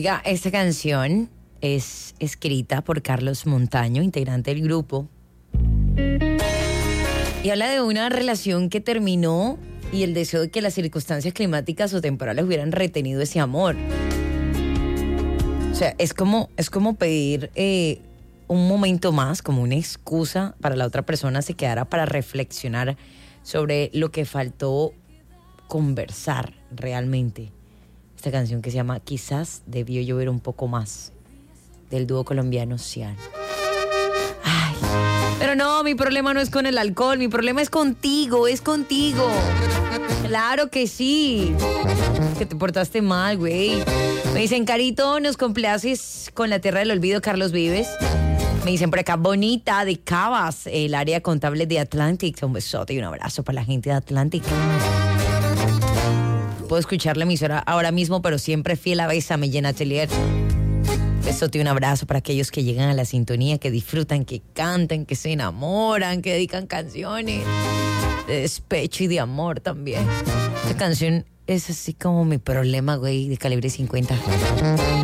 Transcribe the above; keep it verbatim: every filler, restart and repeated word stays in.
Oiga, esta canción es escrita por Carlos Montaño, integrante del grupo. Y habla de una relación que terminó y el deseo de que las circunstancias climáticas o temporales hubieran retenido ese amor. O sea, es como, es como pedir eh, un momento más, como una excusa para la otra persona se quedara para reflexionar sobre lo que faltó conversar realmente. Esta canción que se llama Quizás debió llover un poco más, del dúo colombiano Cian. Ay, pero no, mi problema no es con el alcohol, mi problema es contigo, es contigo. Claro que sí. Que te portaste mal, güey. Me dicen, Carito, nos complaces con La Tierra del Olvido, Carlos Vives. Me dicen por acá, Bonita de Cabas, el área contable de Atlantic. Un besote y un abrazo para la gente de Atlantic. Puedo escuchar la emisora ahora mismo, pero siempre fiel a Bésame, Jen Atelier. Besote y un abrazo para aquellos que llegan a la sintonía, que disfrutan, que cantan, que se enamoran, que dedican canciones de despecho y de amor también. Esta canción es así como mi problema, güey, de calibre cincuenta.